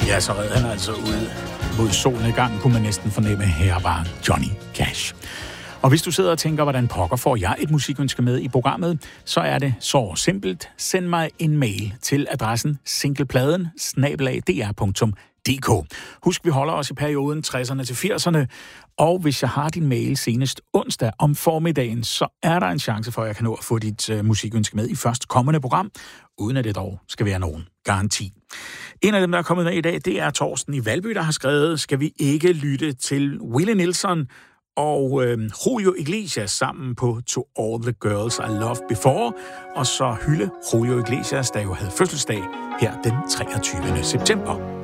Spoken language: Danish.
Ja, så red han altså ud mod solnedgangen, kunne man næsten fornemme. Her var Johnny Cash. Og hvis du sidder og tænker, hvordan pokker får jeg et musikønske med i programmet, så er det så simpelt. Send mig en mail til adressen singlepladen@dr.dk. Husk, vi holder os i perioden 60'erne til 80'erne, og hvis jeg har din mail senest onsdag om formiddagen, så er der en chance for, at jeg kan nå at få dit musikønske med i først kommende program, uden at det dog skal være nogen garanti. En af dem, der er kommet med i dag, det er Torsten i Valby, der har skrevet, skal vi ikke lytte til Willie Nelson og Julio Iglesias sammen på To All the Girls I Loved Before, og så hylde Julio Iglesias, der jo havde fødselsdag her den 23. september.